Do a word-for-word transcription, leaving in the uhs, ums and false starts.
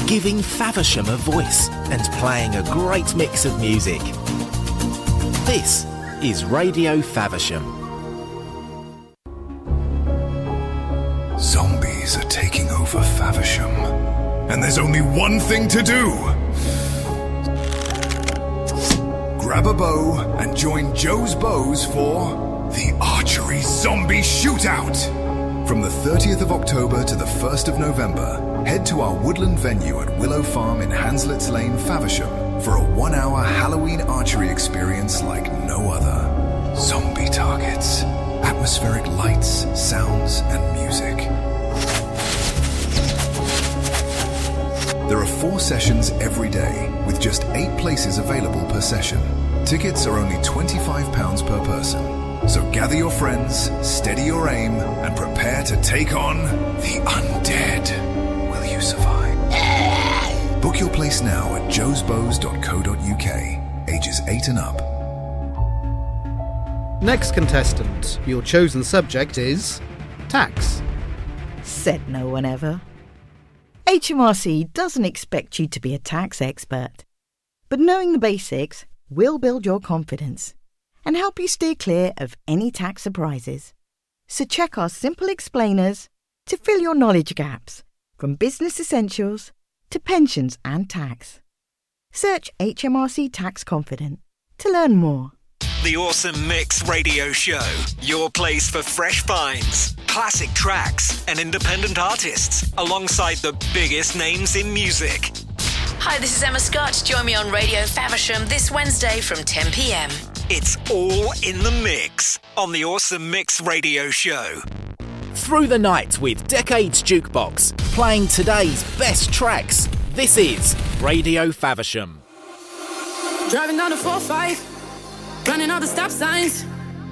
giving Faversham a voice and playing a great mix of music. This is Radio Faversham. Zombies are taking over Faversham, and there's only one thing to do. Grab a bow and join Joe's Bows for the Archery Zombie Shootout. From the thirtieth of October to the first of November, head to our woodland venue at Willow Farm in Hanslets Lane, Faversham, for a one-hour Halloween archery experience like no other. Zombie targets, atmospheric lights, sounds, and music. There are four sessions every day, with just eight places available per session. Tickets are only twenty-five pounds per person. So gather your friends, steady your aim, and prepare to take on the undead. Will you survive? Book your place now at joes bows dot co dot uk. Ages eight and up. Next contestant, your chosen subject is tax. Said no one ever. H M R C doesn't expect you to be a tax expert, but knowing the basics will build your confidence and help you steer clear of any tax surprises. So check our simple explainers to fill your knowledge gaps, from business essentials to pensions and tax. Search H M R C Tax Confident to learn more. The Awesome Mix Radio Show, your place for fresh finds, classic tracks and independent artists, alongside the biggest names in music. Hi, this is Emma Scott. Join me on Radio Faversham this Wednesday from ten p.m. It's all in the mix on the Awesome Mix Radio Show. Through the night with Decades Jukebox, playing today's best tracks. This is Radio Faversham. Driving down the four five, running all the stop signs.